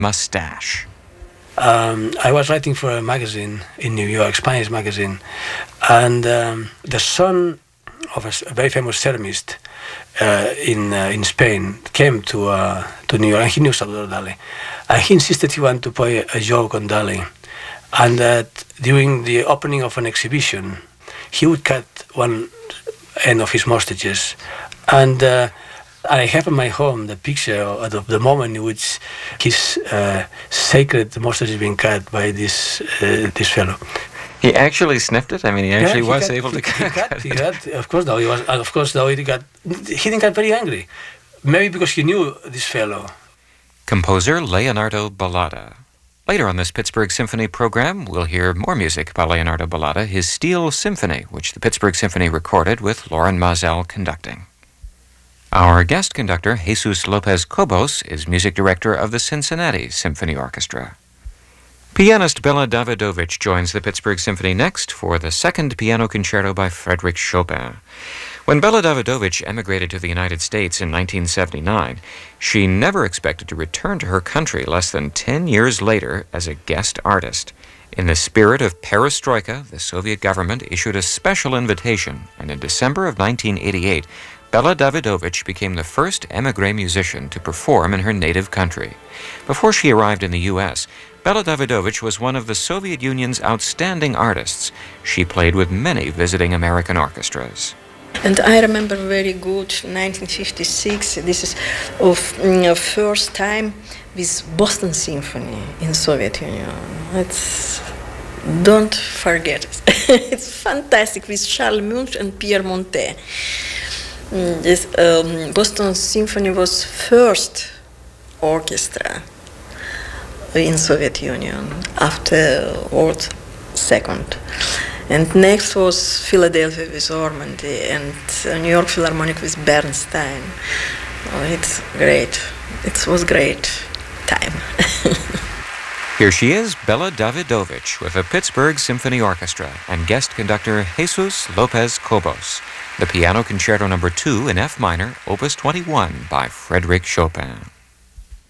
mustache. I was writing for a magazine in New York, Spanish magazine, and the son of a very famous ceramist in Spain came to New York, and he knew Salvador Dali, and he insisted he wanted to play a joke on Dali, and that during the opening of an exhibition, he would cut one end of his mustaches, and I have in my home the picture of the moment in which his sacred mustache is being cut by this fellow. He actually sniffed it? I mean, he actually was able to cut it. Of course, though, he didn't get very angry. Maybe because he knew this fellow. Composer Leonardo Balada. Later on this Pittsburgh Symphony program, we'll hear more music by Leonardo Balada, his Steel Symphony, which the Pittsburgh Symphony recorded with Loren Mazel conducting. Our guest conductor, Jesus Lopez Cobos, is music director of the Cincinnati Symphony Orchestra. Pianist Bela Davidovich joins the Pittsburgh Symphony next for the second piano concerto by Frédéric Chopin. When Bela Davidovich emigrated to the United States in 1979, she never expected to return to her country less than 10 years later as a guest artist. In the spirit of perestroika, the Soviet government issued a special invitation, and in December of 1988, Bela Davidovich became the first émigré musician to perform in her native country. Before she arrived in the U.S., Bela Davidovich was one of the Soviet Union's outstanding artists. She played with many visiting American orchestras. And I remember very good 1956. This is of first time with Boston Symphony in Soviet Union. Don't forget it. It's fantastic with Charles Munch and Pierre Montet. This Boston Symphony was first orchestra in Soviet Union after World II. And next was Philadelphia with Ormandy and New York Philharmonic with Bernstein. Oh, it's great. It was great time. Here she is, Bela Davidovich, with the Pittsburgh Symphony Orchestra and guest conductor Jesus Lopez Cobos. The Piano Concerto No. 2 in F minor, Opus 21 by Frédéric Chopin.